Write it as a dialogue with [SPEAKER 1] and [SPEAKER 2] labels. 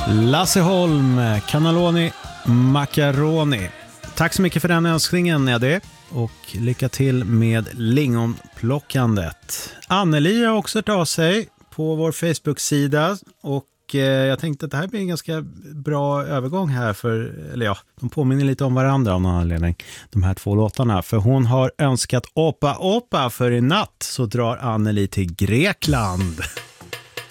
[SPEAKER 1] Lasse Holm, Cannelloni Macaroni. Tack så mycket för den önskningen, Eddie. Och lycka till med lingonplockandet. Anneli har också hört av sig på vår Facebook-sida. Och jag tänkte att det här blir en ganska bra övergång här. De påminner lite om varandra av någon anledning. De här två låtarna. För hon har önskat Opa Opa för i natt. Så drar Anneli till Grekland.